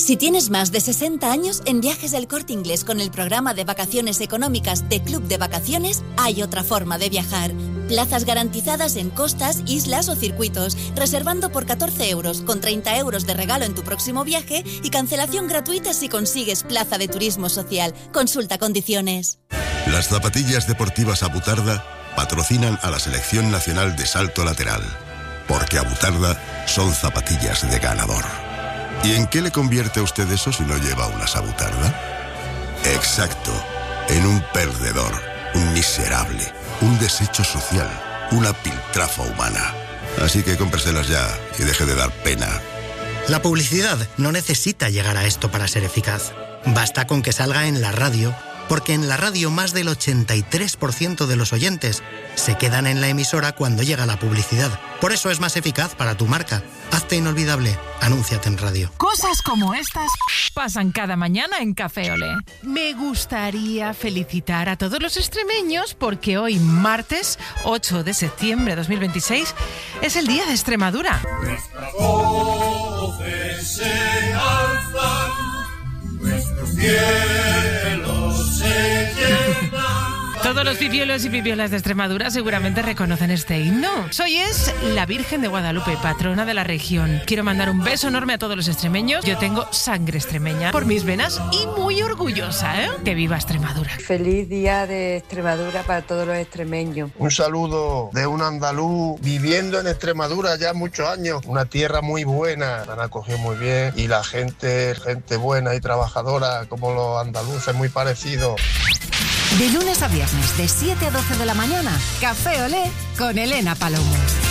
Si tienes más de 60 años, en Viajes del Corte Inglés con el programa de vacaciones económicas de Club de Vacaciones hay otra forma de viajar. Plazas garantizadas en costas, islas o circuitos, reservando por 14 euros, con 30 euros de regalo en tu próximo viaje y cancelación gratuita si consigues plaza de turismo social. Consulta condiciones. Las zapatillas deportivas Abutarda patrocinan a la Selección Nacional de Salto Lateral, porque Abutarda son zapatillas de ganador. ¿Y en qué le convierte a usted eso si no lleva unas Abutarda? Exacto, en un perdedor, un miserable, un desecho social, una piltrafa humana. Así que cómpreselas ya y deje de dar pena. La publicidad no necesita llegar a esto para ser eficaz. Basta con que salga en la radio, porque en la radio más del 83% de los oyentes se quedan en la emisora cuando llega la publicidad. Por eso es más eficaz para tu marca. Hazte inolvidable. Anúnciate en radio. Cosas como estas pasan cada mañana en Café Olé. Me gustaría felicitar a todos los extremeños porque hoy, martes 8 de septiembre de 2026, es el Día de Extremadura. Nuestras voces se alzan, nuestros cielos se llenan. Todos los pipiolos y pipiolas de Extremadura seguramente reconocen este himno. Hoy es la Virgen de Guadalupe, patrona de la región. Quiero mandar un beso enorme a todos los extremeños. Yo tengo sangre extremeña por mis venas y muy orgullosa, ¿eh? ¡Que viva Extremadura! Feliz Día de Extremadura para todos los extremeños. Un saludo de un andaluz viviendo en Extremadura ya muchos años. Una tierra muy buena, me han acogido muy bien y la gente buena y trabajadora como los andaluces, muy parecidos. De lunes a viernes, de 7 a 12 de la mañana, Café Olé con Elena Palomo.